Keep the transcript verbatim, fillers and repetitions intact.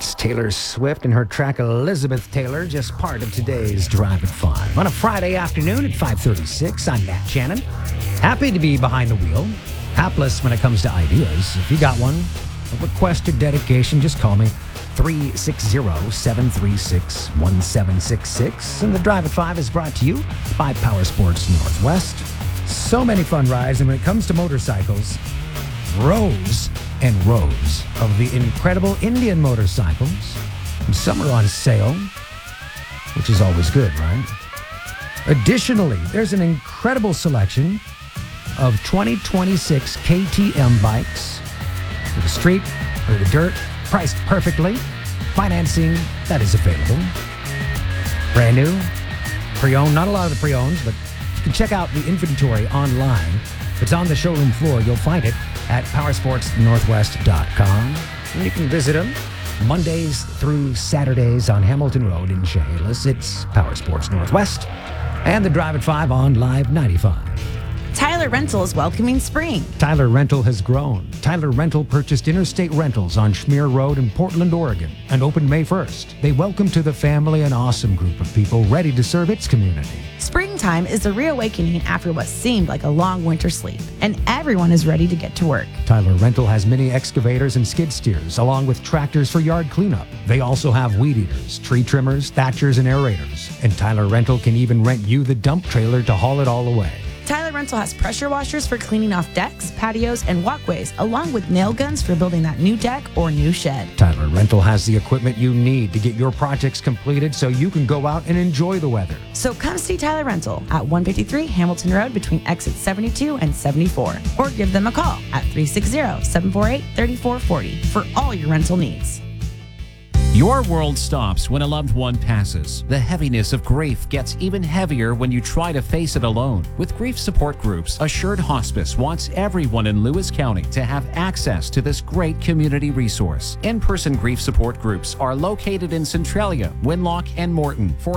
That's Taylor Swift and her track Elizabeth Taylor, just part of today's Drive at five. On a Friday afternoon at five thirty-six, I'm Matt Shannon. Happy to be behind the wheel. Hapless when it comes to ideas. If you got one, a request or dedication, just call me. three six zero, seven three six, one seven six six. And the Drive at five is brought to you by Power Sports Northwest. So many fun rides, and when it comes to motorcycles, rows and rows of the incredible Indian motorcycles. Some are on sale, which is always good, right? Additionally, there's an incredible selection of twenty twenty-six K T M bikes for the street or the dirt, priced perfectly. Financing that is available. Brand new, pre-owned, not a lot of the pre-owns, but you can check out the inventory online. It's on the showroom floor. You'll find it at powersports northwest dot com. And you can visit them Mondays through Saturdays on Hamilton Road in Chehalis. It's Power Sports Northwest and the Drive at five on Live ninety-five. Tyler Rental is welcoming spring. Tyler Rental has grown. Tyler Rental purchased Interstate Rentals on Schmear Road in Portland, Oregon, and opened May first. They welcome to the family an awesome group of people ready to serve its community. Springtime is the reawakening after what seemed like a long winter sleep, and everyone is ready to get to work. Tyler Rental has mini excavators and skid steers, along with tractors for yard cleanup. They also have weed eaters, tree trimmers, thatchers, and aerators. And Tyler Rental can even rent you the dump trailer to haul it all away. Tyler Rental has pressure washers for cleaning off decks, patios, and walkways, along with nail guns for building that new deck or new shed. Tyler Rental has the equipment you need to get your projects completed so you can go out and enjoy the weather. So come see Tyler Rental at one fifty-three Hamilton Road between exits seventy-two and seventy-four, or give them a call at three six zero, seven four eight, three four four zero for all your rental needs. Your world stops when a loved one passes. The heaviness of grief gets even heavier when you try to face it alone. With grief support groups, Assured Hospice wants everyone in Lewis County to have access to this great community resource. In-person grief support groups are located in Centralia, Winlock, and Morton. For